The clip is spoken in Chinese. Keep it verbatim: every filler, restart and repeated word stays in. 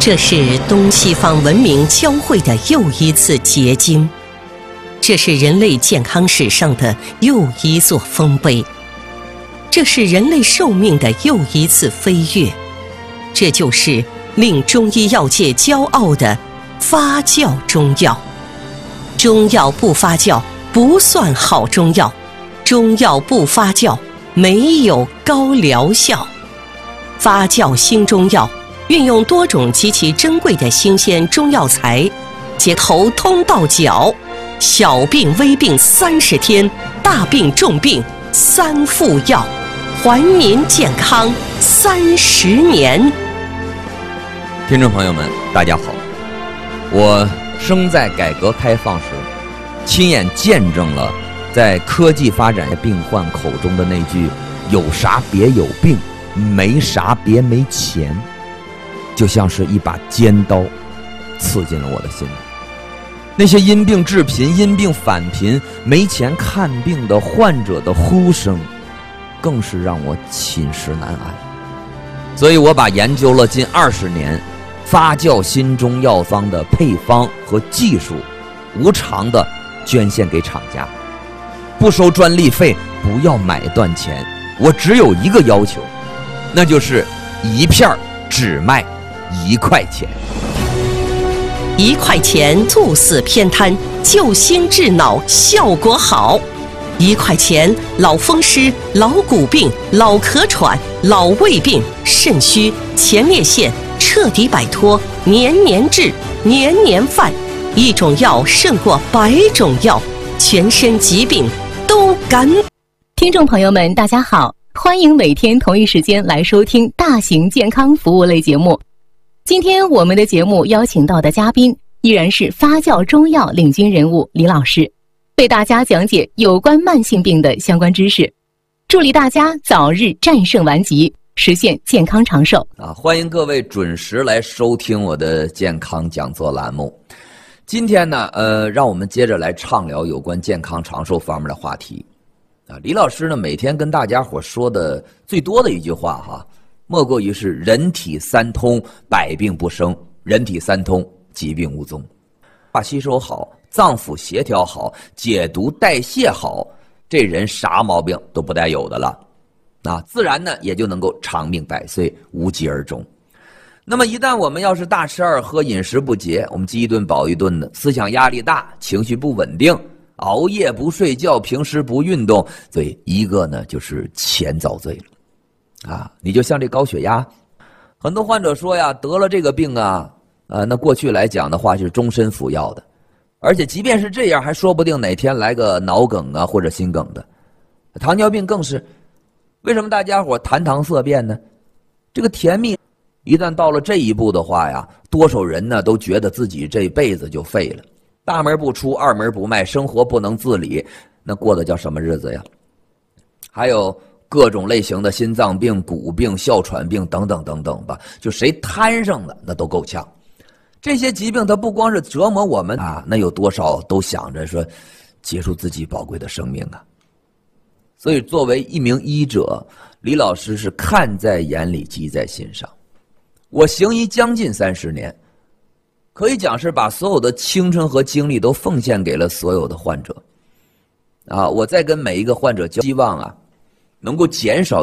这是东西方文明交汇的又一次结晶，这是人类健康史上的又一座丰碑，这是人类寿命的又一次飞跃，这就是令中医药界骄傲的发酵中药。中药不发酵不算好中药，中药不发酵没有高疗效。发酵新中药运用多种极其珍贵的新鲜中药材，接头通到脚，小病微病三十天，大病重病三副药，还您健康三十年。 听众朋友们，大家好，我生在改革开放时，亲眼见证了在科技发展病患口中的那句“有啥别有病，没啥别没钱”，就像是一把尖刀刺进了我的心里。那些因病致贫、因病返贫、没钱看病的患者的呼声，更是让我寝食难安。所以我把研究了近二十年发酵新中药方的配方和技术，无偿的捐献给厂家，不收专利费，不要买断钱。我只有一个要求，那就是一片只卖一块钱。 一块钱猝死偏瘫，救心治脑效果好。一块钱老风湿、老骨病、老咳喘、老胃病、肾虚、前列腺彻底摆脱，年年治，年年犯。一种药胜过百种药，全身疾病都敢。 听众朋友们，大家好，欢迎每天同一时间来收听大型健康服务类节目。今天我们的节目邀请到的嘉宾依然是发酵中药领军人物李老师，为大家讲解有关慢性病的相关知识，助力大家早日战胜顽疾，实现健康长寿。 啊，欢迎各位准时来收听我的健康讲座栏目。今天呢，呃，让我们接着来畅聊有关健康长寿方面的话题。啊，李老师呢，每天跟大家伙说的最多的一句话哈，莫过于是人体三通，百病不生；人体三通，疾病无踪。话吸收好，脏腑协调好，解毒代谢好，这人啥毛病都不带有的了。啊，自然呢也就能够长命百岁，无疾而终。那么一旦我们要是大吃二喝，饮食不节，我们饥一顿饱一顿的，思想压力大，情绪不稳定，熬夜不睡觉，平时不运动，所以一个呢就是钱遭罪了。啊，你就像这高血压，很多患者说呀，得了这个病啊，呃，那过去来讲的话是终身服药的，而且即便是这样，还说不定哪天来个脑梗啊或者心梗的。糖尿病更是，为什么大家伙谈糖色变呢？这个甜蜜一旦到了这一步的话呀，多少人呢都觉得自己这辈子就废了，大门不出，二门不迈，生活不能自理，那过的叫什么日子呀？还有各种类型的心脏病、骨病、哮喘病等等等等吧，就谁摊上了那都够呛。这些疾病它不光是折磨我们啊，那有多少都想着说结束自己宝贵的生命啊。所以作为一名医者，李老师是看在眼里，记在心上。我行医将近三十年，可以讲是把所有的青春和精力都奉献给了所有的患者。啊，我在跟每一个患者交希望啊，能够减少